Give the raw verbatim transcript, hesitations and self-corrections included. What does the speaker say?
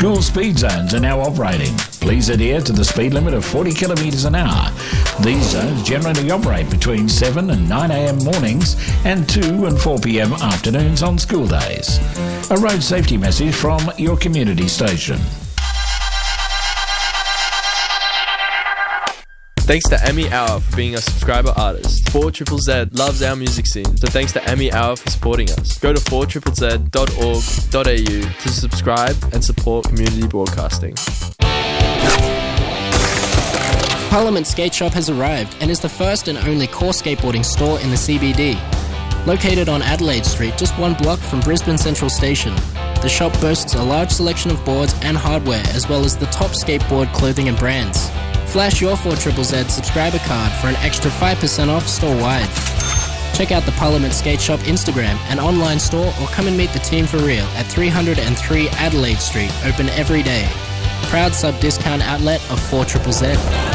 Dual speed zones are now operating. Please adhere to the speed limit of forty kilometres an hour. These zones generally operate between seven and nine a.m. mornings and two and four p.m. afternoons on school days. A road safety message from your community station. Thanks to Emmy Hour for being a subscriber artist. four Z Z Z loves our music scene, so thanks to Emmy Hour for supporting us. Go to four z z dot org dot a u to subscribe and support community broadcasting. Parliament Skate Shop has arrived and is the first and only core skateboarding store in the C B D. Located on Adelaide Street, just one block from Brisbane Central Station, the shop boasts a large selection of boards and hardware, as well as the top skateboard clothing and brands. Flash your four Z Z Z subscriber card for an extra five percent off store-wide. Check out the Parliament Skate Shop Instagram and online store, or come and meet the team for real at three oh three Adelaide Street, open every day. Proud sub-discount outlet of four Z Z Z.